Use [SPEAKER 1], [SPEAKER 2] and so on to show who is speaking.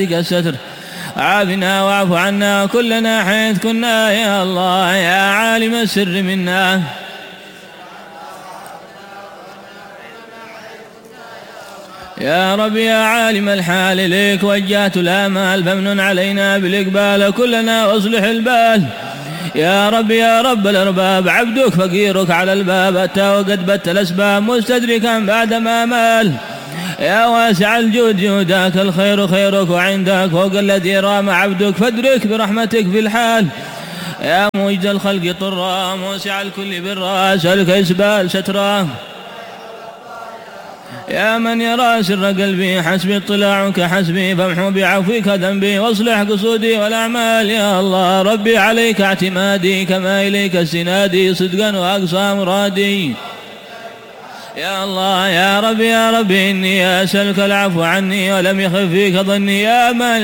[SPEAKER 1] الستر. عافنا واعف عنا كلنا حيث كنا يا الله يا عالم السر منا. يا رب يا عالم الحال إليك وجهت الآمال فامنن علينا بالإقبال كلنا واصلح البال. يا رب يا رب الأرباب عبدك فقيرك على الباب أتى وقد بت الأسباب مستدركا بعدما مال. يا واسع الجود جودك الخير خيرك وعندك فوق الذي رام عبدك فادرك برحمتك في الحال. يا موجد الخلق طرا موسع الكل برا أسألك إسبال سترا. يا من يرى سر قلبي حسبي اطلاعك حسبي فامحو بعفوك ذنبي واصلح قصودي والأعمال. يا الله ربي عليك اعتمادي كما إليك استنادي صدقا وأقصى مرادي. يا الله يا ربي إني أسألك العفو عني ولم يخف فيك ظني. يا من